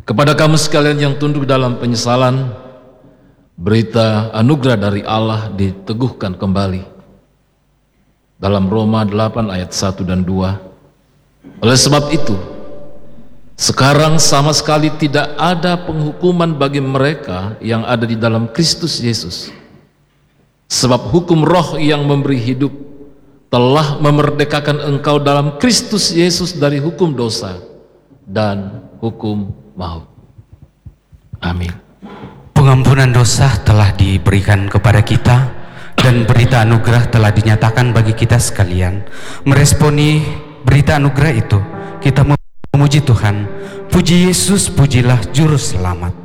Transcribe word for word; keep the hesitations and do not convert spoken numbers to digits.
Kepada kamu sekalian yang tunduk dalam penyesalan, berita anugerah dari Allah diteguhkan kembali. Dalam Roma delapan ayat satu dan dua. Oleh sebab itu, sekarang sama sekali tidak ada penghukuman bagi mereka yang ada di dalam Kristus Yesus. Sebab hukum roh yang memberi hidup telah memerdekakan engkau dalam Kristus Yesus dari hukum dosa dan hukum maut. Amin. Pengampunan dosa telah diberikan kepada kita dan berita anugerah telah dinyatakan bagi kita sekalian. Meresponi berita anugerah itu, kita memuji Tuhan. Puji Yesus, pujilah Juru Selamat.